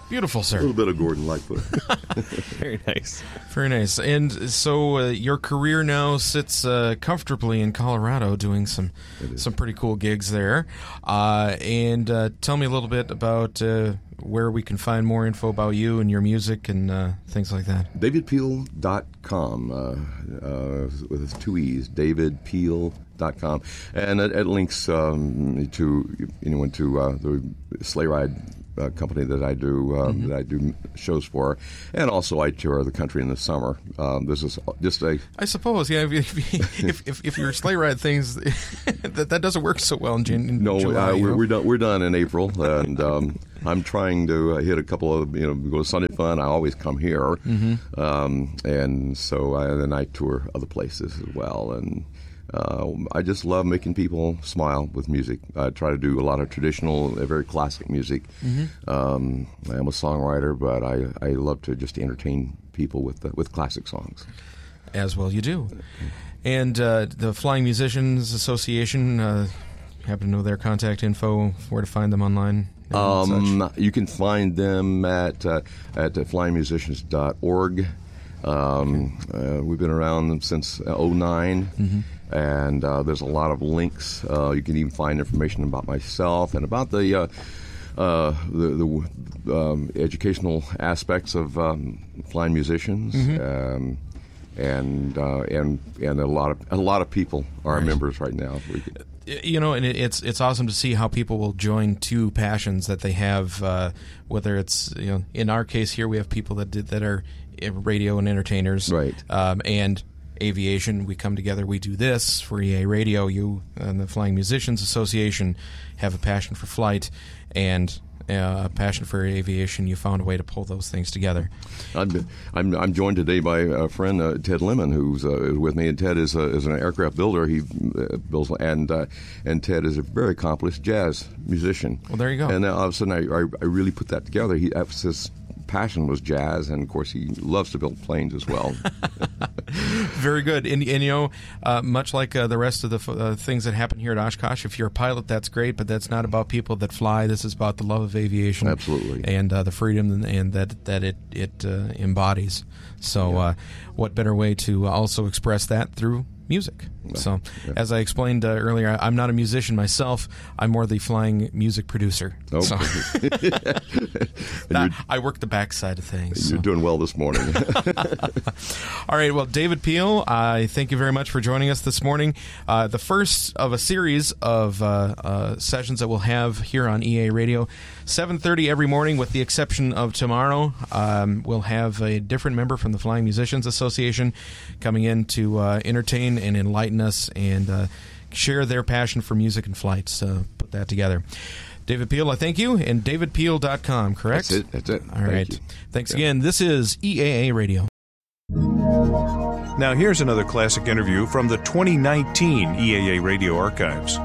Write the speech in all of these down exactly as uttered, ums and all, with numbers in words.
Beautiful, sir. A little bit of Gordon Lightfoot. Very nice. Very nice. And so uh, your career now sits uh, comfortably in Colorado, doing some some pretty cool gigs there. Uh, and uh, tell me a little bit about uh, where we can find more info about you and your music and uh, things like that. david peel dot com uh, uh, with two E's, david peel dot com. And it, it links um, to anyone to uh, the Sleigh Ride Uh, company that I do um, mm-hmm. that I do shows for, and also I tour the country in the summer. Um, this is just a. I suppose, yeah. If if, if, if your sleigh ride things that that doesn't work so well in, June, in no, July. Uh, we're, you know? we're done. We're done in April, and um, I'm trying to uh, hit a couple of you know go to Sunday Fun. I always come here, mm-hmm. um, and so I, then I tour other places as well, and. Uh, I just love making people smile with music. I try to do a lot of traditional, uh, very classic music. Mm-hmm. Um, I am a songwriter, but I, I love to just entertain people with uh, with classic songs. As well you do. And uh, the Flying Musicians Association, uh, happen to know their contact info, where to find them online? Um, you can find them at, uh, at flying musicians dot org. Um, uh, we've been around since oh nine. Mm-hmm. And uh, there's a lot of links. Uh, you can even find information about myself and about the uh, uh, the, the um, educational aspects of um, flying musicians. Mm-hmm. Um, and uh, and and a lot of a lot of people are right. members right now. You know, and it's it's awesome to see how people will join two passions that they have. Uh, whether it's you know, in our case here, we have people that did, that are radio and entertainers, right? Um, and aviation. We come together, we do this for E A Radio. You and the Flying Musicians Association have a passion for flight and uh, a passion for aviation. You found a way to pull those things together. I'm I'm, I'm joined today by a friend, uh, Ted Lemon, who's uh, with me. And Ted is a, is an aircraft builder. He uh, builds and uh, and Ted is a very accomplished jazz musician. Well, there you go. And then all of a sudden, I I, I really put that together. He his passion was jazz, and of course, he loves to build planes as well. Very good. And, and you know, uh, much like uh, the rest of the uh, things that happen here at Oshkosh, if you're a pilot, that's great, but that's not about people that fly. This is about the love of aviation. Absolutely. And uh, the freedom and, and that, that it, it uh, embodies. So yeah. uh, what better way to also express that through music? So, yeah. as I explained uh, earlier, I'm not a musician myself. I'm more the flying music producer. Oh. So that, I work the backside of things. You're so. doing well this morning. All right. Well, David Peel, I thank you very much for joining us this morning. Uh, the first of a series of uh, uh, sessions that we'll have here on E A Radio. seven thirty every morning, with the exception of tomorrow. Um, we'll have a different member from the Flying Musicians Association coming in to uh, entertain and enlighten us and uh, share their passion for music and flights. Uh, put that together. David Peel, I thank you, and david peel dot com, correct? That's it. That's it. All right. Thank you. Thanks yeah. again. This is E A A Radio. Now here's another classic interview from the twenty nineteen E A A Radio archives.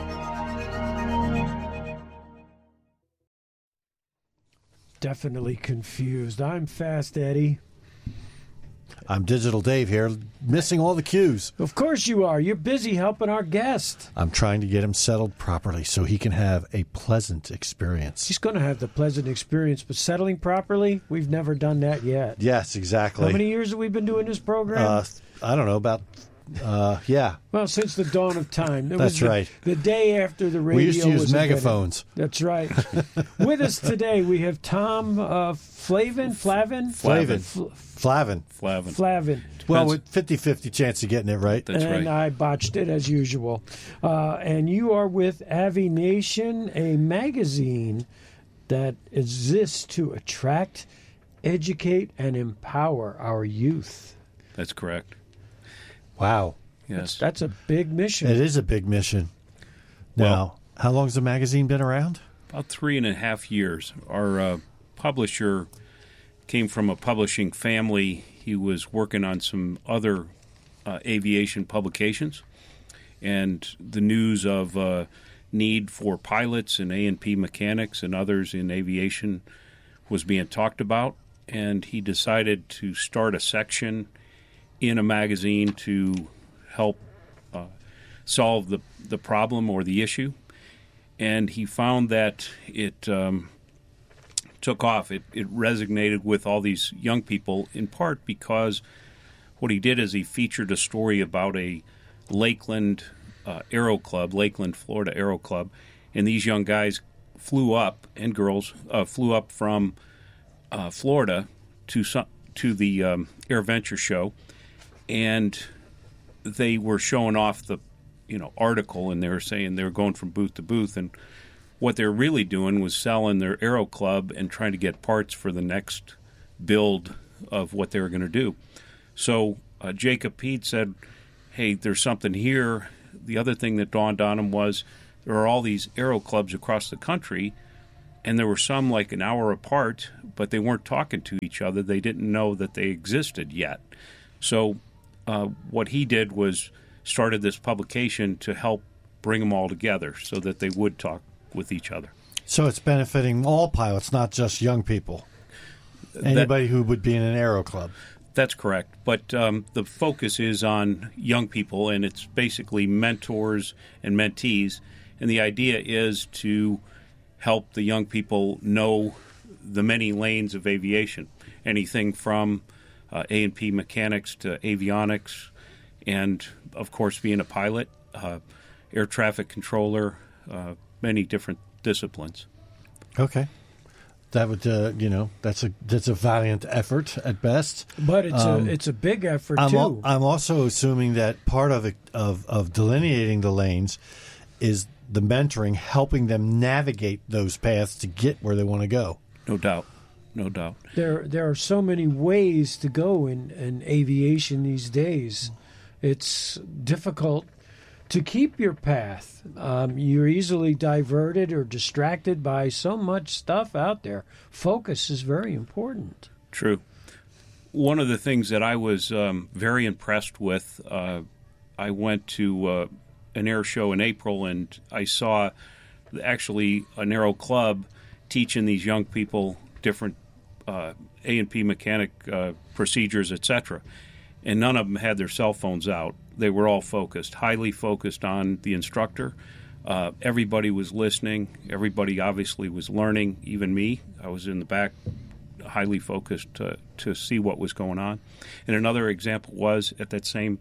Definitely confused. I'm Fast Eddie. I'm Digital Dave here, missing all the cues. Of course you are. You're busy helping our guest. I'm trying to get him settled properly so he can have a pleasant experience. He's going to have the pleasant experience, but settling properly, we've never done that yet. Yes, exactly. How many years have we been doing this program? Uh, I don't know, about, uh, yeah. Well, since the dawn of time. It That's was the, right. The day after the radio We used to use was megaphones. Invented. That's right. With us today, we have Tom uh, Flavin, Flavin? Flavin. Fl- Flavin. Flavin. Flavin. Well, with fifty-fifty chance of getting it right. That's and right. I botched it as usual. Uh, and you are with Avi Nation, a magazine that exists to attract, educate, and empower our youth. That's correct. Wow. Yes. That's a big mission. It is a big mission. Now, Well, how long has the magazine been around? About three and a half years. Our uh, publisher came from a publishing family. He was working on some other uh, aviation publications, and the news of uh, need for pilots and A and P mechanics and others in aviation was being talked about, and he decided to start a section in a magazine to help uh, solve the, the problem or the issue. And he found that it um, took off. It, it resonated with all these young people, in part because what he did is he featured a story about a Lakeland uh, Aero Club, Lakeland, Florida Aero Club, and these young guys flew up, and girls, uh, flew up from uh, Florida to some, to the um, AirVenture show, and they were showing off the, you know, article, and they were saying they were going from booth to booth, and what they're really doing was selling their Aero Club and trying to get parts for the next build of what they were going to do. So uh, Jacob Pete said, hey, there's something here. The other thing that dawned on him was there are all these Aero Clubs across the country, and there were some like an hour apart, but they weren't talking to each other. They didn't know that they existed yet. So uh, what he did was started this publication to help bring them all together so that they would talk with each other. So it's benefiting all pilots, not just young people. Anybody that, who would be in an Aero Club. That's correct. But um, the focus is on young people, and it's basically mentors and mentees. And the idea is to help the young people know the many lanes of aviation, anything from uh, A and P mechanics to avionics, and, of course, being a pilot, uh, air traffic controller, uh, many different disciplines. Okay. That would, uh, you know, that's a that's a valiant effort at best. But it's um, a it's a big effort I'm too. Al- I'm also assuming that part of it, of of delineating the lanes is the mentoring, helping them navigate those paths to get where they want to go. No doubt, no doubt. There there are so many ways to go in, in aviation these days. It's difficult to keep your path. Um, you're easily diverted or distracted by so much stuff out there. Focus is very important. True. One of the things that I was um, very impressed with, uh, I went to uh, an air show in April, and I saw actually an Aero Club teaching these young people different uh, A and P mechanic uh, procedures, et cetera. And none of them had their cell phones out. They were all focused, highly focused on the instructor. Uh, everybody was listening. Everybody obviously was learning, even me. I was in the back, highly focused to, to see what was going on. And another example was at that same,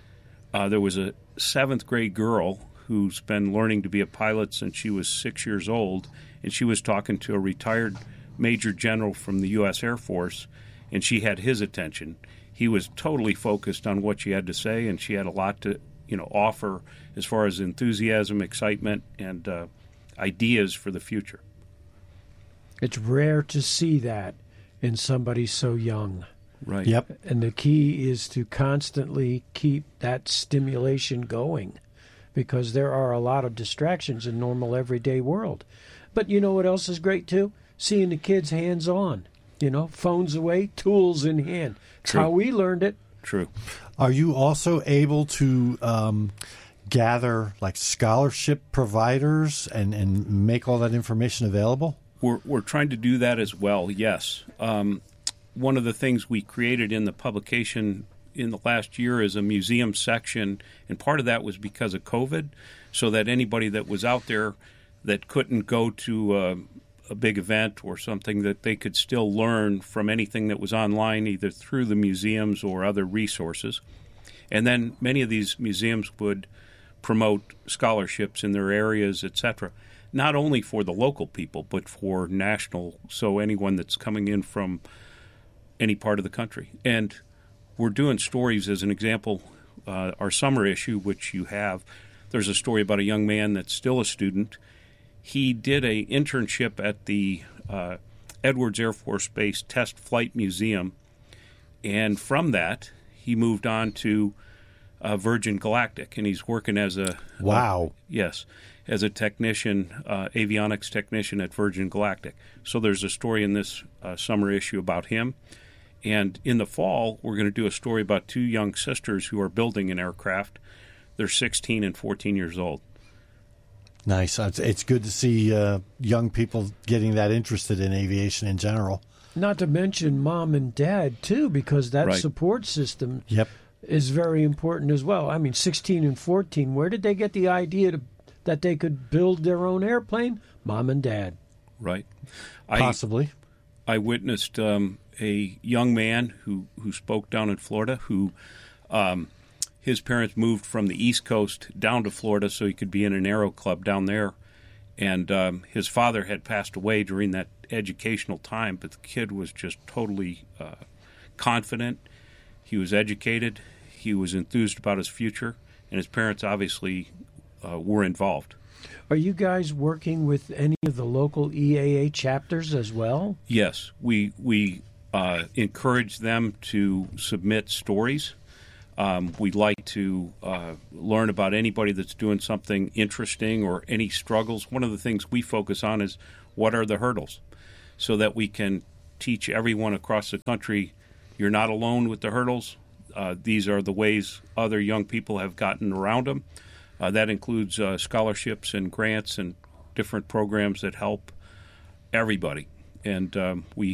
uh, there was a seventh grade girl who's been learning to be a pilot since she was six years old, and she was talking to a retired major general from the U S Air Force, and she had his attention. He was totally focused on what she had to say, and she had a lot to, you know, offer as far as enthusiasm, excitement, and uh, ideas for the future. It's rare to see that in somebody so young. Right. Yep. And the key is to constantly keep that stimulation going, because there are a lot of distractions in normal everyday world. But you know what else is great too? Seeing the kids hands-on. You know, phones away, tools in hand. That's True. how we learned it. True. Are you also able to um, gather like scholarship providers and, and make all that information available? We're we're trying to do that as well, yes. Um, one of the things we created in the publication in the last year is a museum section, and part of that was because of COVID, so that anybody that was out there that couldn't go to uh, a big event or something, that they could still learn from anything that was online, either through the museums or other resources. And then many of these museums would promote scholarships in their areas, et cetera, not only for the local people, but for national, so anyone that's coming in from any part of the country. And we're doing stories, as an example, uh, our summer issue, which you have, there's a story about a young man that's still a student. He did a internship at the uh, Edwards Air Force Base Test Flight Museum, and from that he moved on to uh, Virgin Galactic, and he's working as a wow, uh, yes, as a technician, uh, avionics technician at Virgin Galactic. So there's a story in this uh, summer issue about him, and in the fall we're going to do a story about two young sisters who are building an aircraft. They're sixteen and fourteen years old. Nice. It's, it's good to see uh, young people getting that interested in aviation in general. Not to mention mom and dad, too, because that Right. support system Yep. is very important as well. I mean, sixteen and fourteen, where did they get the idea to, that they could build their own airplane? Mom and dad. Right. I, Possibly. I witnessed um, a young man who, who spoke down in Florida who um, his parents moved from the East Coast down to Florida so he could be in an aero club down there. And um, his father had passed away during that educational time, but the kid was just totally uh, confident. He was educated. He was enthused about his future, and his parents obviously uh, were involved. Are you guys working with any of the local E A A chapters as well? Yes, we we uh, encourage them to submit stories. Um, we'd like to uh, learn about anybody that's doing something interesting or any struggles. One of the things we focus on is what are the hurdles, so that we can teach everyone across the country you're not alone with the hurdles. Uh, these are the ways other young people have gotten around them. Uh, that includes uh, scholarships and grants and different programs that help everybody. And um, we